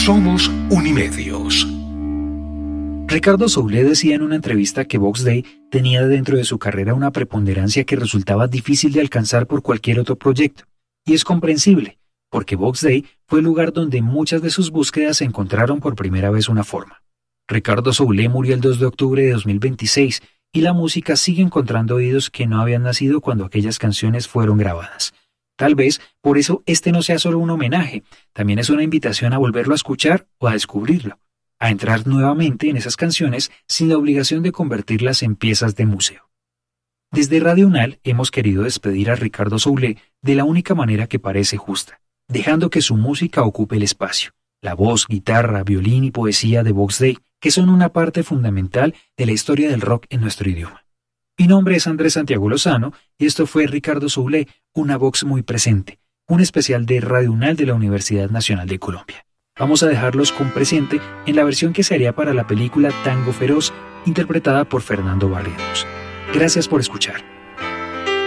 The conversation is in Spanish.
Somos Unimedios. Ricardo Soule decía en una entrevista que Box Day tenía dentro de su carrera una preponderancia que resultaba difícil de alcanzar por cualquier otro proyecto. Y es comprensible, porque Box Day fue el lugar donde muchas de sus búsquedas encontraron por primera vez una forma. Ricardo Soule murió el 2 de octubre de 2026 y la música sigue encontrando oídos que no habían nacido cuando aquellas canciones fueron grabadas. Tal vez por eso este no sea solo un homenaje, también es una invitación a volverlo a escuchar o a descubrirlo, a entrar nuevamente en esas canciones sin la obligación de convertirlas en piezas de museo. Desde Radio UNAL hemos querido despedir a Ricardo Soule de la única manera que parece justa, dejando que su música ocupe el espacio, la voz, guitarra, violín y poesía de Box Day, que son una parte fundamental de la historia del rock en nuestro idioma. Mi nombre es Andrés Santiago Lozano y esto fue Ricardo Soule, una voz muy presente, un especial de Radio UNAL de la Universidad Nacional de Colombia. Vamos a dejarlos con presente en la versión que se haría para la película Tango Feroz, interpretada por Fernando Barrientos. Gracias por escuchar.